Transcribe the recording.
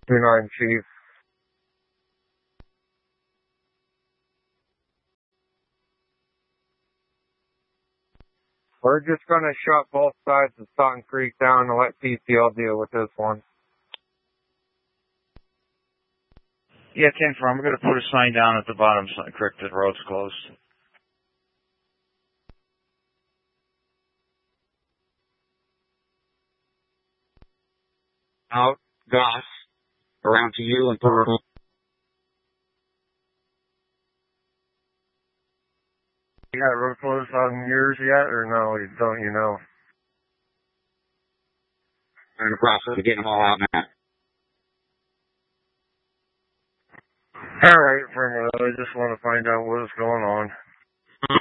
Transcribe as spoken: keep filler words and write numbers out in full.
two nine, Chief. We're just going to shut both sides of Sutton Creek down and let P C L deal with this one. Yeah, ten four, I'm going to put a sign down at the bottom of Sutton Creek that the road's closed. Out, Goss, around to you and Purple. You got road closed on yours yet, or no? Don't you know? I'm in the process of getting them all out now. All right, Affirmative. I just want to find out what's going on.